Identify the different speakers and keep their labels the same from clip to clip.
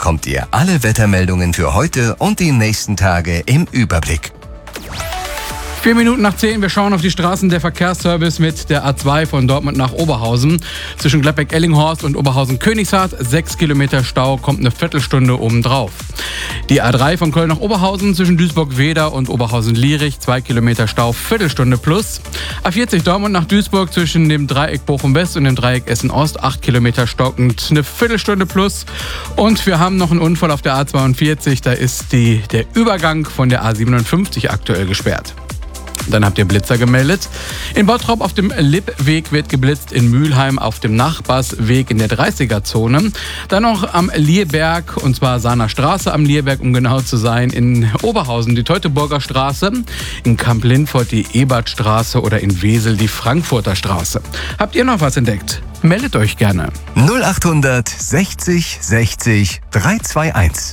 Speaker 1: bekommt ihr alle Wettermeldungen für heute und die nächsten Tage im Überblick.
Speaker 2: 4 Minuten nach 10, wir schauen auf die Straßen. Der Verkehrsservice mit der A2 von Dortmund nach Oberhausen. Zwischen Gladbeck-Ellinghorst und Oberhausen-Königshardt 6 Kilometer Stau, kommt eine Viertelstunde obendrauf. Die A3 von Köln nach Oberhausen zwischen Duisburg-Weder und Oberhausen-Lierich 2 Kilometer Stau, Viertelstunde plus. A40 Dortmund nach Duisburg zwischen dem Dreieck Bochum-West und dem Dreieck Essen-Ost 8 Kilometer stockend, eine Viertelstunde plus. Und wir haben noch einen Unfall auf der A42, da ist der Übergang von der A57 aktuell gesperrt. Dann habt ihr Blitzer gemeldet. In Bottrop auf dem Lippweg wird geblitzt, in Mülheim auf dem Nachbarsweg in der 30er-Zone. Dann noch am Lierberg, und zwar Sahner Straße am Lierberg, um genau zu sein. In Oberhausen die Teutoburger Straße, in Kamp-Lindfort die Ebertstraße oder in Wesel die Frankfurter Straße. Habt ihr noch was entdeckt? Meldet euch gerne.
Speaker 1: 0800 60 60 321.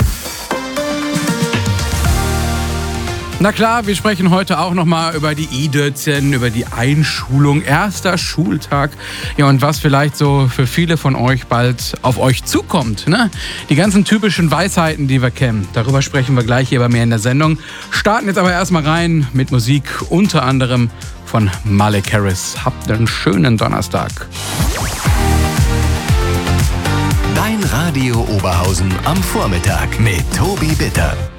Speaker 2: Na klar, wir sprechen heute auch nochmal über die I-Dötzchen, über die Einschulung, erster Schultag. Ja, und was vielleicht so für viele von euch bald auf euch zukommt, ne? Die ganzen typischen Weisheiten, die wir kennen. Darüber sprechen wir gleich hier bei mir in der Sendung. Starten jetzt aber erstmal rein mit Musik, unter anderem von Malik Harris. Habt einen schönen Donnerstag.
Speaker 1: Dein Radio Oberhausen am Vormittag mit Tobi Bitter.